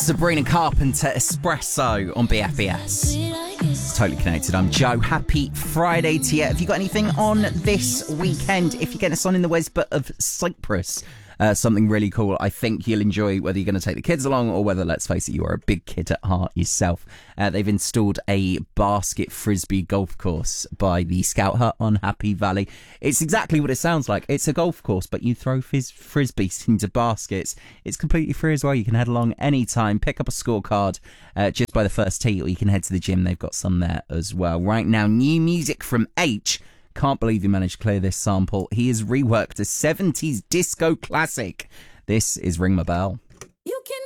Sabrina Carpenter, Espresso on BFBS. It's totally connected. I'm Joe. Happy Friday to you. Have you got anything on this weekend? If you're getting us on in the Wesbut of Cyprus, something really cool I think you'll enjoy, whether you're going to take the kids along or whether, let's face it, you are a big kid at heart yourself. They've installed a basket frisbee golf course by the Scout Hut on Happy Valley. It's exactly what it sounds like. It's a golf course, but you throw frisbees into baskets. It's completely free as well. You can head along anytime, pick up a scorecard just by the first tee, or you can head to the gym. They've got some there as well. Right now, new music from H. Can't believe he managed to clear this sample. He has reworked a 70s disco classic. This is Ring My Bell. You can